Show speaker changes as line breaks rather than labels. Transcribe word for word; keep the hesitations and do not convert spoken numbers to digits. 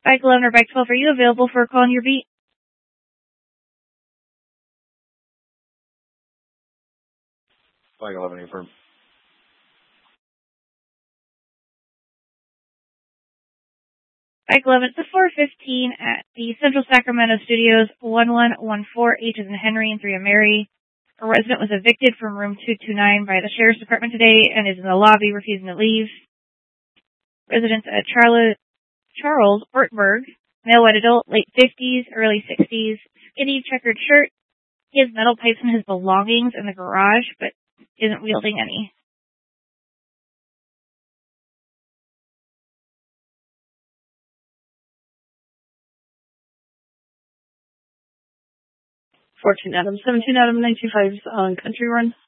Bike eleven or Bike twelve, are you available for a call on your beat?
Bike eleven, affirm.
Bike eleven, it's a four fifteen at the Central Sacramento Studios, one one one four, H is in Henry and three of Mary. A resident was evicted from room two two nine by the Sheriff's Department today and is in the lobby refusing to leave. Residents at Charlotte, Charles Ortberg, male white adult, late fifties, early sixties, skinny checkered shirt. He has metal pipes in his belongings in the garage, but isn't wielding any.
fourteen Adam, seventeen Adam, nine two five on Country Run.